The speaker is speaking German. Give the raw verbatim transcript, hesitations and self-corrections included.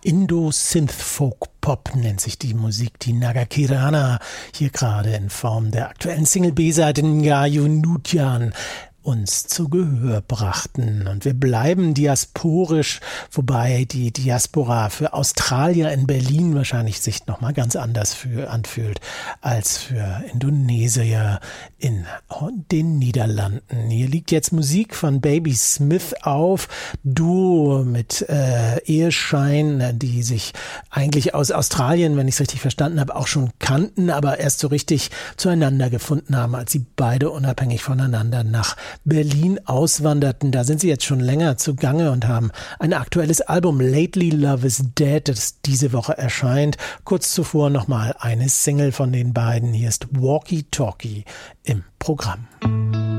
Indo-Synth-Folk-Pop nennt sich die Musik, die Naga Kirana hier gerade in Form der aktuellen Single B-Seite Ngayu Nutyan uns zu Gehör brachten. Und wir bleiben diasporisch, wobei die Diaspora für Australier in Berlin wahrscheinlich sich nochmal ganz anders für, anfühlt als für Indonesier in den Niederlanden. Hier liegt jetzt Musik von Baby Smith auf, Duo mit äh, Eheschein, die sich eigentlich aus Australien, wenn ich es richtig verstanden habe, auch schon kannten, aber erst so richtig zueinander gefunden haben, als sie beide unabhängig voneinander nach Berlin auswanderten. Da sind sie jetzt schon länger zugange und haben ein aktuelles Album, Lately Love is Dead, das diese Woche erscheint. Kurz zuvor nochmal eine Single von den beiden. Hier ist Walkie Talkie im Programm.